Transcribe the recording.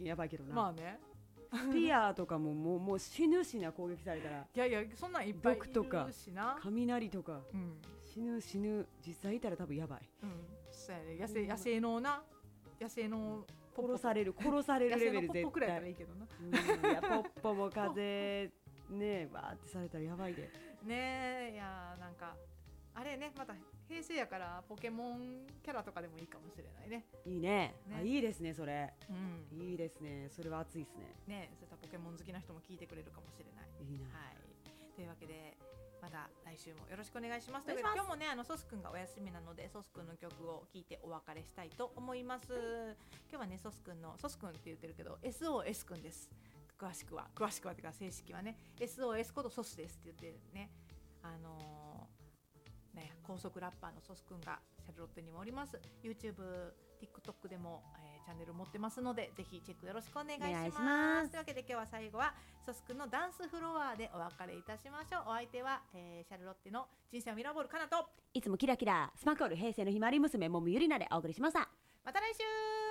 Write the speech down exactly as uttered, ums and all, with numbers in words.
近やばいけどな。 まあねピアとかももう、もう死ぬしな、攻撃されたら。 いやいやそんなんいっぱいい毒とかるしな。 雷とか、 うん、 死ぬ死ぬ。実際いたら多分やばい、 うん、そうやね。野生野生のな野生のポッポ殺される殺されるレベル野生のポッポくらいやったらいい絶けどな。 対、うん、いやポッポも風ねバーってされたらやばいで。 ねえ、いやなんかあれね、また平成やからポケモンキャラとかでもいいかもしれないね。 いいね、 ね、 あいいですねそれ、 うん、 いいですね、それは熱いですね。 ね、そういったポケモン好きな人も聞いてくれるかもしれない。 いいな、 はい、というわけでまた来週もよろしくお願いします。ということで今日もねあのソスくんがお休みなのでソスくんの曲を聴いてお別れしたいと思います。今日はねソスくんのソスくんって言ってるけど エスオーエス くんです。詳しくは詳しくはというか正式はね エスオーエス ことソスですって言ってね、あのー、ね高速ラッパーのソスくんがシャルロッテにもおります。 YouTube、TikTok でも、えー、チャンネル持ってますのでぜひチェックよろしくお願いします。 お願いします。 というわけで今日は最後はソスくんのダンスフロアでお別れいたしましょう。お相手は、えー、シャルロッテの人生をミラーボールかなと、 いつもキラキラスパコール平成のひまわり娘もみゆりなでお送りしました。 また来週。